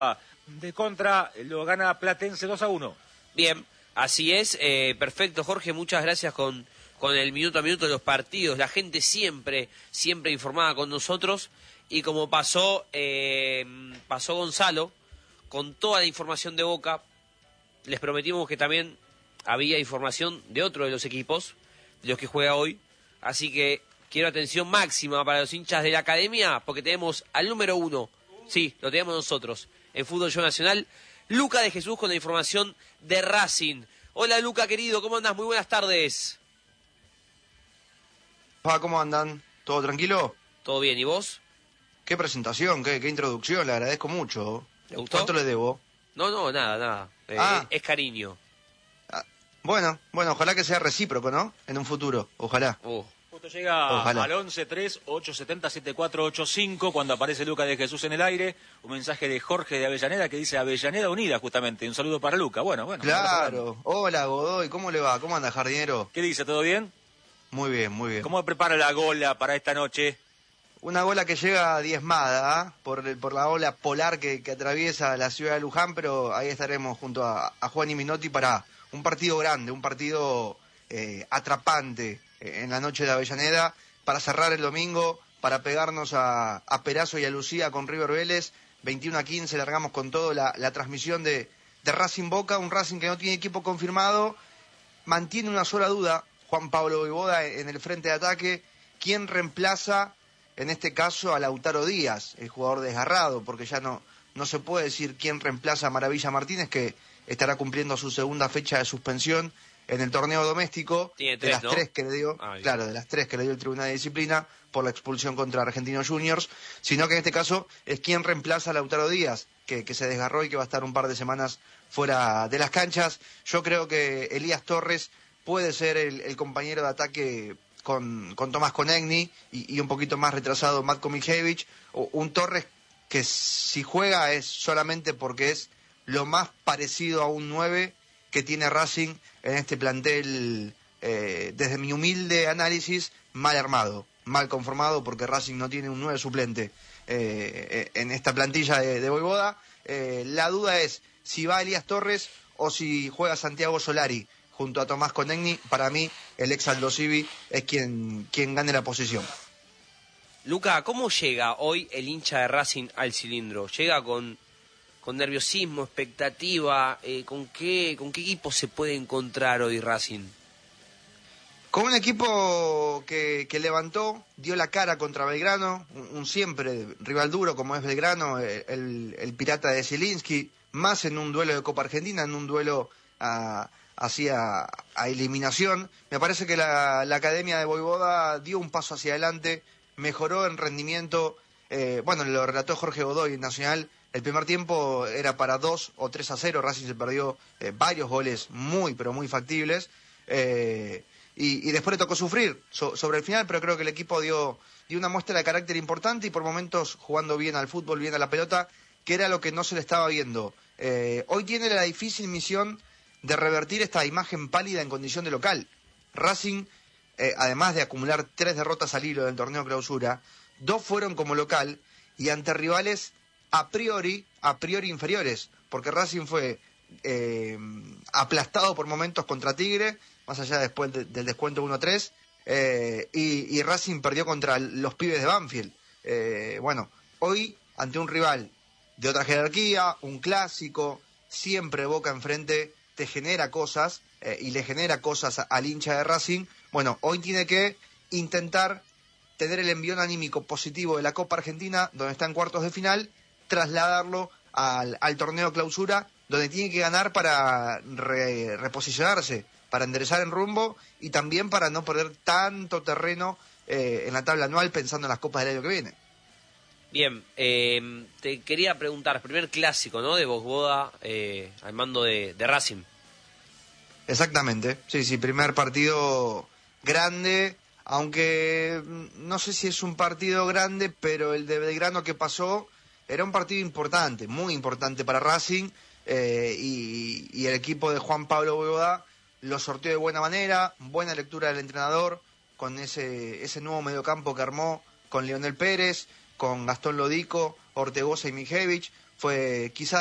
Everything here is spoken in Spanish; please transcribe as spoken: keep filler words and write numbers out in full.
de contra, lo gana Platense dos a uno. Bien, así es, eh, perfecto Jorge, muchas gracias con, con el minuto a minuto de los partidos, la gente siempre, siempre informada con nosotros, y como pasó, eh, pasó Gonzalo, con toda la información de Boca, les prometimos que también había información de otro de los equipos, de los que juega hoy, así que quiero atención máxima para los hinchas de la academia, porque tenemos al número uno, sí, lo tenemos nosotros, en Fútbol Show Nacional, Luca de Jesús con la información de Racing. Hola Luca, querido, ¿cómo andás? Muy buenas tardes. ¿Cómo andan? ¿Todo tranquilo? ¿Todo bien? ¿Y vos? Qué presentación, qué, qué introducción, le agradezco mucho. ¿Te gustó? ¿Cuánto le debo? No, no, nada, nada. Eh, ah. Es cariño. Ah. Bueno, bueno, ojalá que sea recíproco, ¿no? En un futuro, ojalá. Uh. Justo llega Ojalá. al once tres ocho siete cero siete cuatro ocho cinco cuando aparece Luca de Jesús en el aire. Un mensaje de Jorge de Avellaneda que dice Avellaneda Unida, justamente. Un saludo para Luca. Bueno, bueno. Claro. Hola, Godoy. ¿Cómo le va? ¿Cómo anda, jardinero? ¿Qué dice? ¿Todo bien? Muy bien, muy bien. ¿Cómo prepara la gola para esta noche? Una gola que llega diezmada ¿eh? por, el, por la ola polar que, que atraviesa la ciudad de Luján, pero ahí estaremos junto a, a Juan y Minotti para un partido grande, un partido eh, atrapante eh, en la noche de Avellaneda, para cerrar el domingo, para pegarnos a, a Perazo y a Lucía con River Vélez. Veintiuno a quince largamos con todo la, la transmisión de, de Racing Boca, un Racing que no tiene equipo confirmado, mantiene una sola duda, Juan Pablo Voivoda en el frente de ataque. ¿Quién reemplaza en este caso a Lautaro Díaz, el jugador desgarrado? Porque ya no, no se puede decir quién reemplaza a Maravilla Martínez, que estará cumpliendo su segunda fecha de suspensión en el torneo doméstico. Tiene tres, de las ¿no? tres que le dio, ah, claro, de las tres que le dio el Tribunal de Disciplina por la expulsión contra Argentinos Juniors, sino que en este caso es quien reemplaza a Lautaro Díaz, que, que se desgarró y que va a estar un par de semanas fuera de las canchas. Yo creo que Elías Torres puede ser el, el compañero de ataque con, con Tomás Konechny y, y un poquito más retrasado Matko Mijevic, o un Torres que si juega es solamente porque es lo más parecido a un nueve que tiene Racing en este plantel, eh, desde mi humilde análisis, mal armado, mal conformado, porque Racing no tiene un nueve suplente eh, en esta plantilla de, de Voivoda. Eh, la duda es si va Elías Torres o si juega Santiago Solari junto a Tomás Konechny. Para mí, el ex Aldo Civi es quien, quien gane la posición. Luca, ¿cómo llega hoy el hincha de Racing al cilindro? ¿Llega con, con nerviosismo, expectativa? Eh, ¿con qué, ¿Con qué equipo se puede encontrar hoy Racing? Con un equipo que, que levantó, dio la cara contra Belgrano, un, un siempre rival duro como es Belgrano, el, el, el pirata de Zielinski, más en un duelo de Copa Argentina, en un duelo a, hacia a eliminación. Me parece que la, la Academia de Voivoda dio un paso hacia adelante, mejoró en rendimiento. Eh, bueno, lo relató Jorge Godoy en Nacional. El primer tiempo era para dos o tres a cero, Racing se perdió eh, varios goles muy, pero muy factibles. Eh, y, y después le tocó sufrir so, sobre el final, pero creo que el equipo dio, dio una muestra de carácter importante y por momentos jugando bien al fútbol, bien a la pelota, que era lo que no se le estaba viendo. Eh, hoy tiene la difícil misión de revertir esta imagen pálida en condición de local. Racing, eh, además de acumular tres derrotas al hilo del torneo clausura, dos fueron como local y ante rivales a priori, a priori inferiores, porque Racing fue eh, aplastado por momentos contra Tigre, más allá después de, del descuento uno a tres, eh, y, y Racing perdió contra los pibes de Banfield. Eh, bueno, hoy ante un rival de otra jerarquía, un clásico, siempre Boca enfrente, te genera cosas eh, y le genera cosas al hincha de Racing. Bueno, hoy tiene que intentar tener el envión anímico positivo de la Copa Argentina, donde está en cuartos de final, trasladarlo al, al torneo clausura, donde tiene que ganar para re, reposicionarse, para enderezar en rumbo y también para no perder tanto terreno eh, en la tabla anual pensando en las copas del año que viene. Bien, eh, te quería preguntar, primer clásico, ¿no?, de Voivoda eh, al mando de, de Racing. Exactamente, sí, sí, primer partido grande, aunque no sé si es un partido grande, pero el de Belgrano que pasó era un partido importante, muy importante para Racing, eh, y, y el equipo de Juan Pablo Voivoda lo sorteó de buena manera, buena lectura del entrenador, con ese, ese nuevo mediocampo que armó con Leonel Pérez, con Gastón Lodico, Ortegoza y Mijevic. fue quizá